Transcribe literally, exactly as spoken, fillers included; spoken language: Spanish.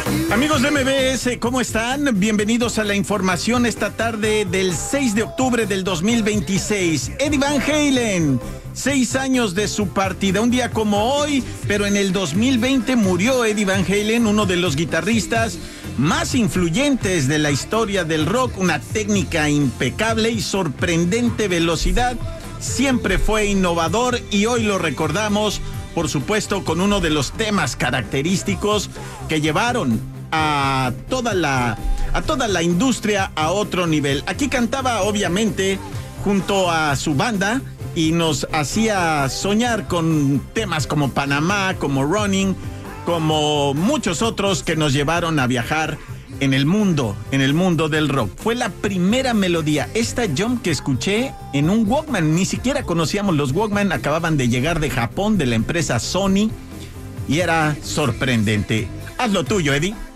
Amigos de M B S, ¿cómo están? Bienvenidos a la información esta tarde del seis de octubre del dos mil veintiséis. Eddie Van Halen, seis años de su partida, un día como hoy, pero en el dos mil veinte murió Eddie Van Halen, uno de los guitarristas más influyentes de la historia del rock, una técnica impecable y sorprendente velocidad. Siempre fue innovador y hoy lo recordamos, por supuesto, con uno de los temas característicos que llevaron a toda la a toda la industria a otro nivel. Aquí cantaba obviamente junto a su banda y nos hacía soñar con temas como Panamá, como Running, como muchos otros que nos llevaron a viajar en el mundo, en el mundo del rock. Fue la primera melodía, esta jump que escuché en un Walkman. Ni siquiera conocíamos los Walkman, acababan de llegar de Japón, de la empresa Sony, y era sorprendente. Haz lo tuyo, Eddie.